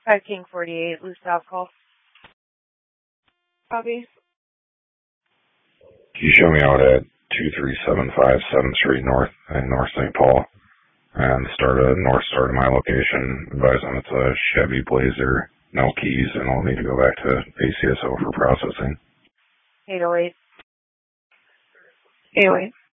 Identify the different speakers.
Speaker 1: 5 King 48, loose south call. Copy.
Speaker 2: Can you show me out at 2375 7th Street North in North St. Paul? And start a north star to my location. Advise them it's a Chevy Blazer, no keys, and I'll need to go back to ACSO for processing.
Speaker 1: 808. 808.